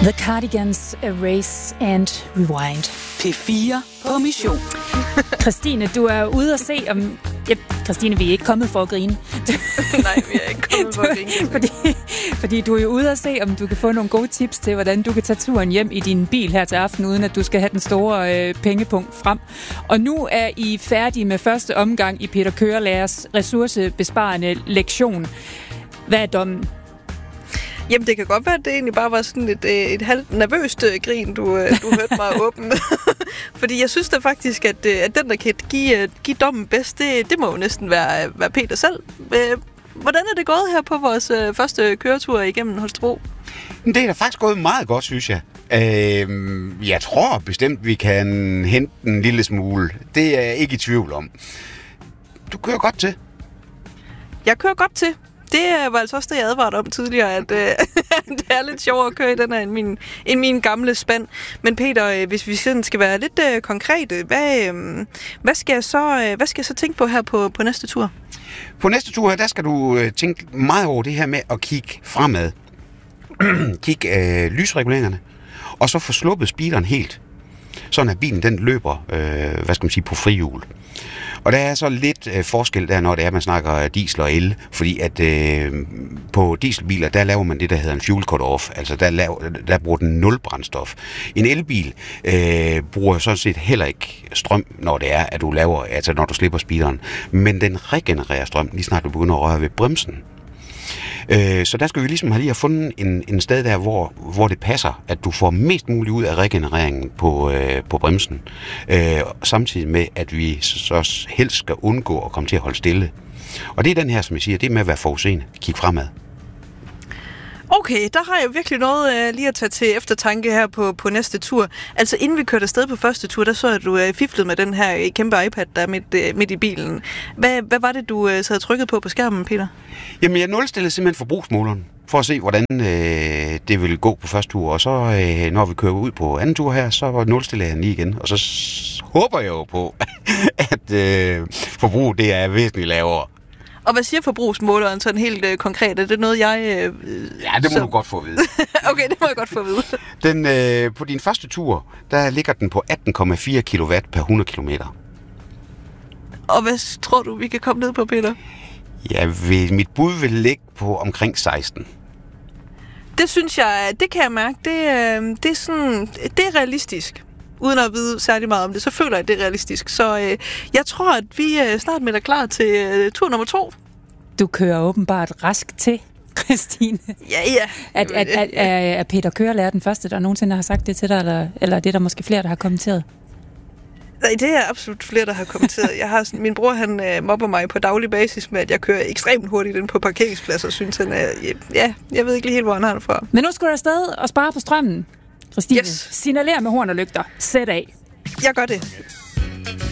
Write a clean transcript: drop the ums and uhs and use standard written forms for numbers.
The Cardigans, Erase and Rewind. P4 på mission. Christine, du er ude at se om... Ja, Christine, vi er ikke kommet for at grine. Nej, vi er ikke kommet for at grine. Fordi du er jo ude at se, om du kan få nogle gode tips til, hvordan du kan tage turen hjem i din bil her til aften, uden at du skal have den store pengepunkt frem. Og nu er I færdige med første omgang i Peter Kørelærers ressourcebesparende lektion. Hvad er dommen? Jamen, det kan godt være, at det egentlig bare var sådan et halvt nervøst grin, du hørte mig åbne. Fordi jeg synes da faktisk, at den, der kan give dommen bedst, det må jo næsten være Peter selv. Hvordan er det gået her på vores første køretur igennem Holstebro? Det er da faktisk gået meget godt, synes jeg. Jeg tror bestemt, vi kan hente en lille smule. Det er jeg ikke i tvivl om. Du kører godt til. Jeg kører godt til. Det var altså også det, jeg advarede om tidligere, at det er lidt sjovere at køre i den her end min gamle spand. Men Peter, hvis vi sådan skal være lidt konkrete, hvad skal jeg så tænke på her på næste tur? På næste tur her, der skal du tænke meget over det her med at kigge fremad. Kig lysreguleringerne, og så få sluppet speederen helt. Sådan at bilen den løber, på frihjul. Og der er så lidt forskel der, når det er, man snakker diesel og el, fordi at på dieselbiler, der laver man det, der hedder en fuel cut-off, altså der bruger den 0 brændstof. En elbil bruger sådan set heller ikke strøm, når det er, at du laver, altså når du slipper speederen, men den regenererer strøm, lige snart du begynder at røre ved bremsen. Så der skal vi ligesom have fundet en sted der, hvor det passer, at du får mest muligt ud af regenereringen på bremsen. Samtidig med, at vi så helst skal undgå at komme til at holde stille. Og det er den her, som jeg siger, det er med at være forudseende. Kig fremad. Okay, der har jeg virkelig noget lige at tage til eftertanke her på næste tur. Altså inden vi kørte afsted på første tur, der så at du fiflede med den her kæmpe iPad, der er midt i bilen. Hvad var det, du sad trykket på skærmen, Peter? Jamen, jeg nulstillede simpelthen forbrugsmåleren, for at se, hvordan det ville gå på første tur. Og så, når vi kører ud på anden tur her, så nulstiller jeg den lige igen. Og så håber jeg jo på, at forbruget det er væsentligt lavere. Og hvad siger forbrugsmåleren sådan helt konkret? Er det noget, jeg... Ja, det må du godt få at vide. Okay, det må jeg godt få at vide. På din første tur, der ligger den på 18,4 kW per 100 km. Og hvad tror du, vi kan komme ned på, Peter? Ja, mit bud vil ligge på omkring 16. Det synes jeg, det kan jeg mærke, det er realistisk. Uden at vide særlig meget om det, så føler jeg, at det er realistisk. Så jeg tror, at vi snart melder klar til tur nummer 2. Du kører åbenbart rask til, Christine. Ja. Er Peter Kørelærer den første, der nogensinde har sagt det til dig, eller er det der måske flere, der har kommenteret? Nej, det er absolut flere, der har kommenteret. Min bror, han mobber mig på daglig basis med, at jeg kører ekstremt hurtigt ind på parkeringspladser, og synes han jeg ved ikke lige helt, hvor han har det fra. Men nu skal du afsted og spare på strømmen. Christine, yes. Signaler med horn og lygter. Sæt af. Jeg gør det.